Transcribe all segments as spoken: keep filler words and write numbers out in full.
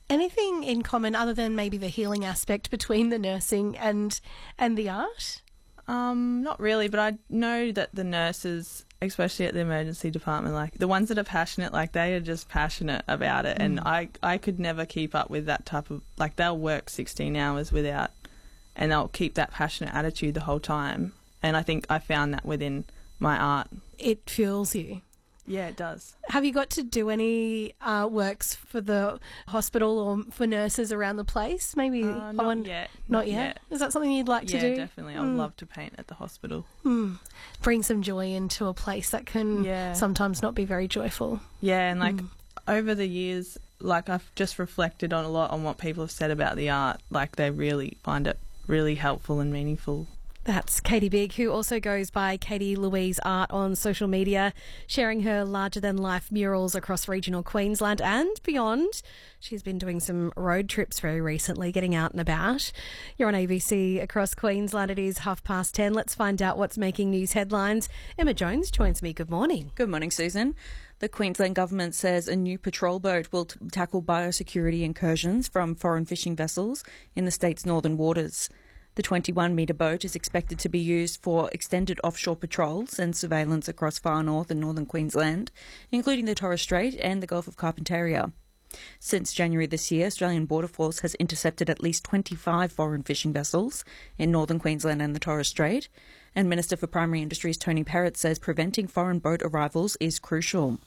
Anything in common other than maybe the healing aspect between the nursing and and the art? Um, not really, but I know that the nurses, especially at the emergency department, like the ones that are passionate, like they are just passionate about it. Mm. And I, I could never keep up with that type of, like they'll work sixteen hours without, and they'll keep that passionate attitude the whole time. And I think I found that within my art. It fuels you. Yeah, it does. Have you got to do any uh, works for the hospital or for nurses around the place? Maybe uh, not, wonder, yet. not, not yet. yet. Is that something you'd like yeah, to do? Yeah, definitely. I would mm. love to paint at the hospital. Mm. Bring some joy into a place that can yeah. sometimes not be very joyful. Yeah, and like mm. over the years, like I've just reflected on a lot on what people have said about the art. Like they really find it really helpful and meaningful. That's Katie Bigg, who also goes by Katie Louise Art on social media, sharing her larger-than-life murals across regional Queensland and beyond. She's been doing some road trips very recently, getting out and about. You're on A B C across Queensland. It is half past ten. Let's find out what's making news headlines. Emma Jones joins me. Good morning. Good morning, Susan. The Queensland Government says a new patrol boat will t- tackle biosecurity incursions from foreign fishing vessels in the state's northern waters. The twenty-one metre boat is expected to be used for extended offshore patrols and surveillance across far north and northern Queensland, including the Torres Strait and the Gulf of Carpentaria. Since January this year, Australian Border Force has intercepted at least twenty-five foreign fishing vessels in northern Queensland and the Torres Strait, and Minister for Primary Industries Tony Perrott says preventing foreign boat arrivals is crucial.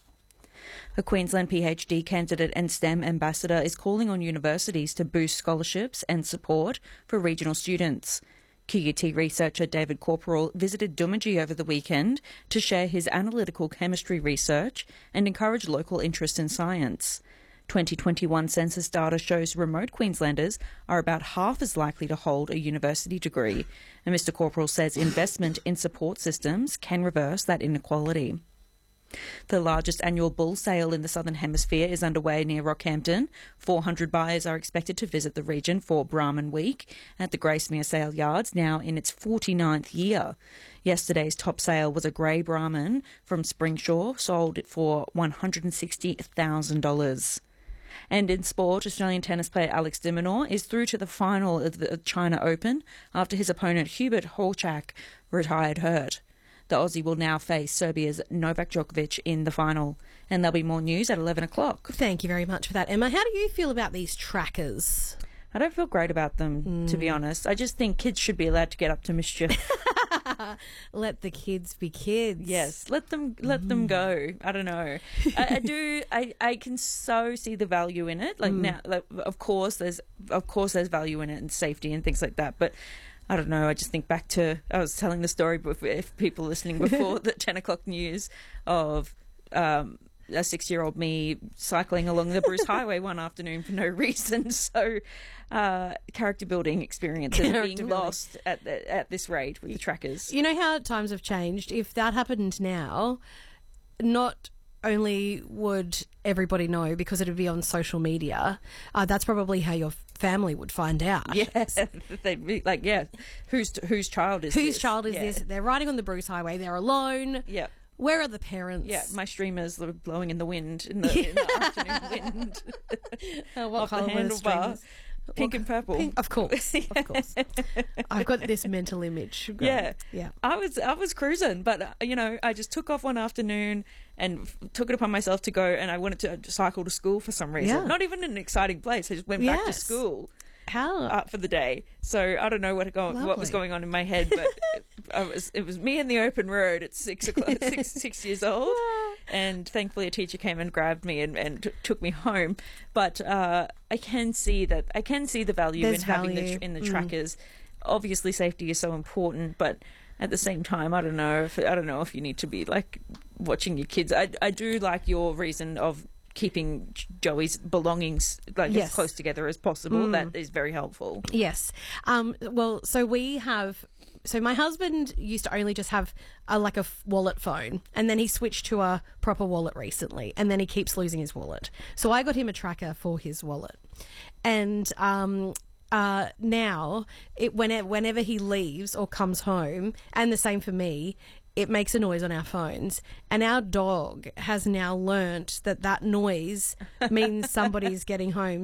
A Queensland PhD candidate and STEM ambassador is calling on universities to boost scholarships and support for regional students. Q U T researcher David Corporal visited Doomadgee over the weekend to share his analytical chemistry research and encourage local interest in science. twenty twenty-one census data shows remote Queenslanders are about half as likely to hold a university degree, and Mr Corporal says investment in support systems can reverse that inequality. The largest annual bull sale in the Southern Hemisphere is underway near Rockhampton. four hundred buyers are expected to visit the region for Brahman Week at the Gracemere Sale Yards, now in its forty-ninth year. Yesterday's top sale was a grey Brahman from Springshaw, sold for one hundred sixty thousand dollars. And in sport, Australian tennis player Alex de Minaur is through to the final of the China Open after his opponent Hubert Hurkacz retired hurt. The Aussie will now face Serbia's Novak Djokovic in the final. And there'll be more news at eleven o'clock. Thank you very much for that, Emma. How do you feel about these trackers? I don't feel great about them, mm. to be honest. I just think kids should be allowed to get up to mischief. Let the kids be kids. Yes, let them let mm. them go. I don't know. I, I do. I, I can so see the value in it. Like mm. now, like, of course, there's of course there's value in it and safety and things like that. But I don't know, I just think back to, I was telling the story before, if people listening before the ten o'clock news of um, a six-year-old me cycling along the Bruce Highway one afternoon for no reason. So uh, character building experience and being building. lost at the, at this rate with the trackers. You know how times have changed? If that happened now, not only would everybody know because it would be on social media, uh, that's probably how your family would find out. Yes, they'd be like, yeah, whose whose child is whose this? child is yeah. this? They're riding on the Bruce Highway. They're alone. Yeah. Where are the parents? Yeah, my streamers are blowing in the wind, in the, in the afternoon wind. Oh, what off colour the were the handlebar. streamers? Pink and purple. Pink, of course, of course. I've got this mental image. Go. Yeah, yeah. I was I was cruising, but uh, you know, I just took off one afternoon and f- took it upon myself to go, and I wanted to cycle to school for some reason. Yeah. Not even an exciting place. I just went yes. back to school. How uh, for the day? So I don't know what go- what was going on in my head, but it, I was it was me in the open road at six o'clock, six six years old, and thankfully a teacher came and grabbed me and, and t- took me home. But uh, I can see that I can see the value There's in value. having the tr- in the mm. trackers. Obviously, safety is so important, but at the same time, I don't know if I don't know if you need to be like watching your kids. I I do like your reason of keeping Joey's belongings like yes. as close together as possible. Mm. That is very helpful. Yes. Um, well, so we have. So my husband used to only just have a, like a f- wallet phone, and then he switched to a proper wallet recently, and then he keeps losing his wallet. So I got him a tracker for his wallet, and um, uh, now it whenever whenever he leaves or comes home, and the same for me, it makes a noise on our phones, and our dog has now learnt that that noise means somebody's getting home.